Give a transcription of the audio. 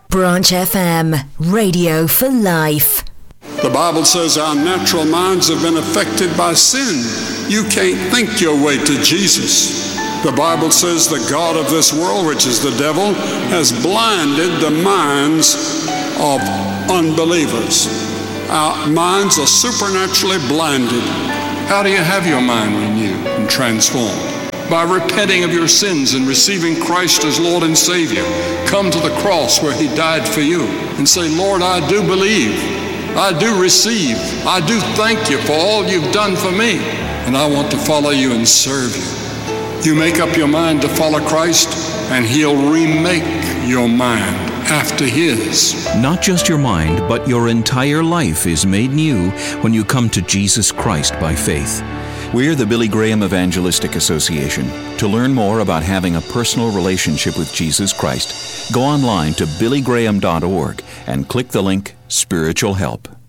Branch FM, radio for life. The Bible says our natural minds have been affected by sin. You can't think your way to Jesus. The Bible says the God of this world, which is the devil, has blinded the minds of unbelievers. Our minds are supernaturally blinded. How do you have your mind renewed and transformed? By repenting of your sins and receiving Christ as Lord and Savior. Come to the cross where He died for you and say, Lord, I do believe. I do receive. I do thank you for all you've done for me. And I want to follow you and serve you. You make up your mind to follow Christ, and He'll remake your mind after His. Not just your mind, but your entire life is made new when you come to Jesus Christ by faith. We're the Billy Graham Evangelistic Association. To learn more about having a personal relationship with Jesus Christ, go online to billygraham.org and click the link Spiritual Help.